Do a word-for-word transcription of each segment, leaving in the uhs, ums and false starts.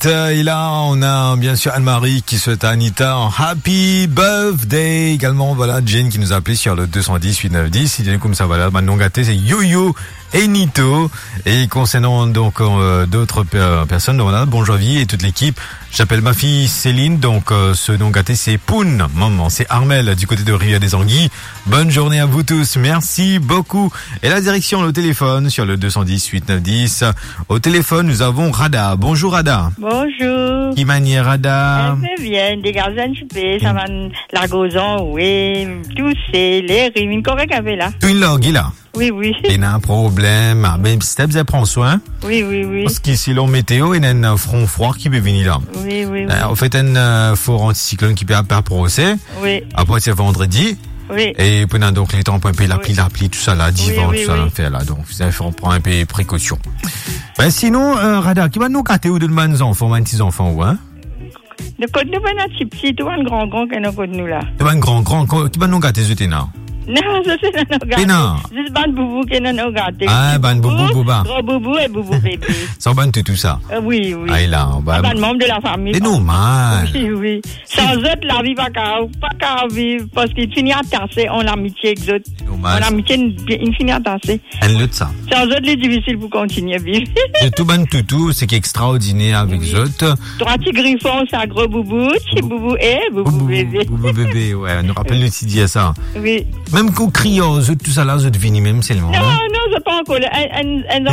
Et là, on a bien sûr Anne-Marie qui souhaite à Anita un happy birthday. Également, voilà, Jane qui nous a appelé sur le deux cent dix, huit neuf dix. Il est comme ça, voilà, maintenant gâté, c'est Yo-Yo et Nito. Et concernant donc euh, d'autres per- personnes, donc, voilà, bonjour vie et toute l'équipe. J'appelle ma fille Céline, donc euh, ce nom gâté c'est Poun. Maman, c'est Armel du côté de Rivière des Anguilles. Bonne journée à vous tous, merci beaucoup. Et la direction, le téléphone sur le deux cent dix, huit neuf dix. Au téléphone, nous avons Rada. Bonjour Rada. Bonjour. Qui manière Rada? Elle bien, des garçons chupés, ça va la gozon, oui, tous c'est les rimes, correct avec là. Tout une langue, là. Oui, oui. Il y a un problème, même si vous prendre soin. Oui, oui, oui. Parce qu'ici, l'on météo, il y a un front froid qui peut venir là. Oui, oui, oui. Euh, en fait, un euh, fort anticyclone qui peut apparaître pour procès. Oui. Après, c'est vendredi. Oui. Et pendant donc les temps pour un peu la Oui. pluie, la pluie, tout ça là, divan, Oui, oui, tout ça oui. là, fait là. Donc, vous allez faire prendre un peu de précaution. Ben, sinon, euh, Rada, qui va nous gâter ou de nos enfants, un petits enfants, ou, hein? Le code nous, ben, un petit petit, tout un grand grand, qu'un code nous là. Tu vas un grand, grand, qui va nous gâter, je t'ai là? Non, ça c'est un gâté. non. Juste ban boubou qui est un gâté. Ah, ban boubou, bouba. Gros boubou et boubou bébé. Sans ban tout, tout ça. Euh, oui, oui. Ah, là, on va. Ah, ban membre de la famille. C'est normal. Oui, oui. Sans eux, la vie pas qu'à, pas qu'à vivre, parce qu'il finit à tasser, on l'amitié avec eux. On Normal. l'amitié, il finit à tasser. Un lot de ça. Sans eux, c'est difficile pour continuer à vivre. Et tout ban toutou, c'est qui est extraordinaire avec Oui. eux. Trois petits griffons, ça gros boubou, petit boubou et boubou Boubou, bébé. boubou bébé, ouais, on nous rappelle le petit dit à ça. Oui. Même qu'au criant, tout ça là, je devine même seulement. Non, hein. non, c'est pas en colère. Un, un, un,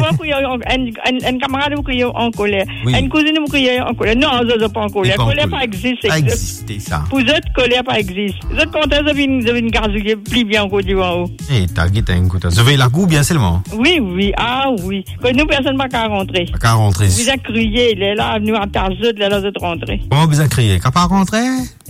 un, un camarade vous criez en colère. Oui. Une cousine vous criez en colère. Non, ça c'est pas en colère. C'est pas en Colère colère. pas existe. Ça c'est- existait, ça. Pour eux, colère pas existe. Vous êtes contents de venir, de venir gazouiller plus bien en Côte d'Ivoire. en haut. Eh, t'as guetté un coup, je vais la coupe bien seulement. Oui, oui, ah oui. Que nous, personne n'a qu'à rentrer. Pas qu'à rentrer. Vous avez crié, il est là, nous, à ta zut, là, là, vous êtes rentrés. Comment vous avez crié? Qu'à pas rentrer?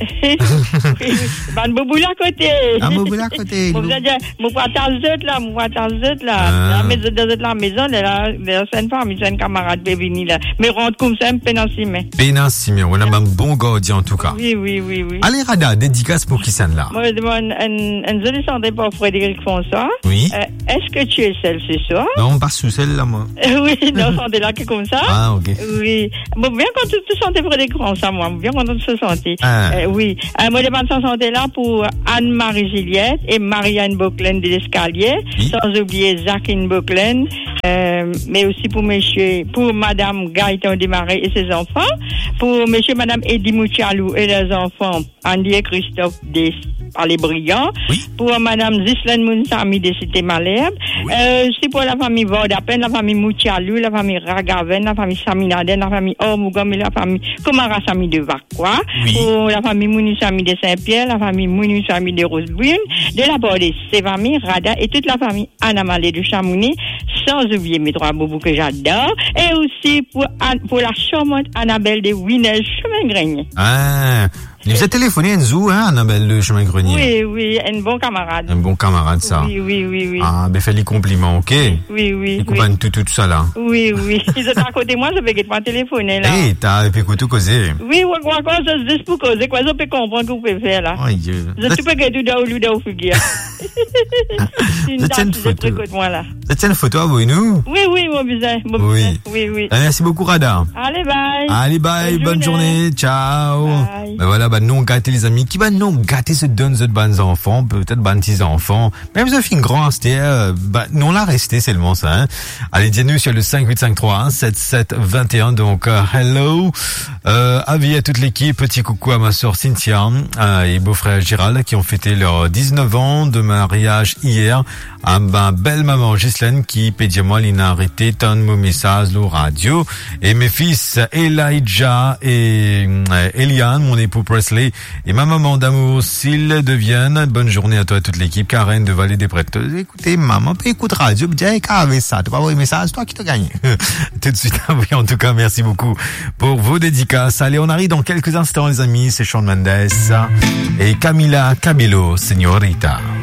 Ben, boubou là, côté. Ah, boubou là, côté. Vous avez dit, mon à ta zut, là, mon à ta zut, là. Ah. La maison, de la maison, là, là, c'est une femme, c'est une camarade, qui est venue, là. Mais rentre comme ça, un peu dans six mains. Pénin Simeon, on a un bon gardien en tout cas. Oui, oui, oui, oui. Allez, Rada, dédicace pour qui ça là? Moi, je demande un, un joli santé pour Frédéric François. Oui. Euh, est-ce que tu es seul ce soir? Non, pas sous celle là, moi. Euh, oui, non, santé là, qui est comme ça. Ah, ok. Oui. Bon, bien quand tu te sentais Frédéric François, moi, bien quand tu te sentais. Ah. Euh, oui. Euh, moi, je demande sa santé là pour Anne-Marie Juliette et Marianne Boclen de l'Escalier. Oui. Sans oublier Jacqueline Boclen. Euh, mais aussi pour monsieur, pour madame Gaëtan Desmarais et ses enfants. Pour monsieur, madame Eddie Mouchalou et les enfants, Andy et Christophe des Palais Brillants. Oui. Pour madame Zislaine Mounsami des Cités Malherbe. Oui. Euh, c'est pour la famille Vordapen, la famille Mouchalou, la famille Ragaven, la famille Saminaden, la famille Ormougom et la famille Komara Sami de Vacqua. Oui. Pour la famille Mounissami de Saint-Pierre, la famille Mounissami de Rosebrune, de la part de ses familles, Rada et toute la famille Anamalé de Chamonix, sans oublier mes trois boubous que j'adore, et aussi pour, Anne- pour la charmante Annabelle de Winel Chemin-Grenier. Ah, il vous a téléphoné Enzo, hein, Annabelle, le chemin grenier. Oui, oui, un bon camarade. Un bon camarade, ça. Oui, oui, oui, oui. Ah, ben, fais les compliments, ok? Oui, oui, Les oui. copains tout, tout ça, là. Oui, oui. Ils sont à côté de moi, je vais pas téléphoner, là. Eh, t'as écouté causer. Oui, oui, quoi, quoi, c'est juste pour causer, quoi, je peux comprendre ce que vous pouvez faire, là. Oh, Dieu. Je peux que tout dans le ou figure. Une Vous tiens une dame, photo. je précoce, moi, là. Ça tient une photo à vous et nous? Oui, oui, mon bizarre. Mon Oui. bizarre. Oui, oui. Ah, merci beaucoup, Rada. Allez, bye. Allez, bye, bonne, Bonne journée. journée. Ciao. Bye. Ben voilà, ben non gâter les amis. Qui va non gâter ce donne ce bonnes enfants, peut-être bonnes petits enfants. Même ça fait une grande c'était euh, ben non la rester seulement ça. Hein. Allez, dis-nous sur le cinq huit cinq trois un sept sept deux un. Donc euh, hello, euh, avis à toute l'équipe. Petit coucou à ma sœur Cynthia euh, et beau-frère Gérald qui ont fêté leurs dix-neuf ans de mariage hier. À ma belle maman Ghislaine qui pédia moi l'ina arrêté tant de messages au radio et mes fils Elijah et euh, Eliane, mon époux Presley et ma maman d'amour s'ils deviennent. Bonne journée à toi, à toute l'équipe. Karen de Vallée des Prêteuses. Écoutez, maman, peut écouter radio, bien avec ça. Tu vas voir les messages, toi qui te gagnes. Tout de suite, oui, en tout cas, merci beaucoup pour vos dédicaces. Allez, on arrive dans quelques instants, les amis. C'est Shawn Mendes et Camila Cabello, Señorita.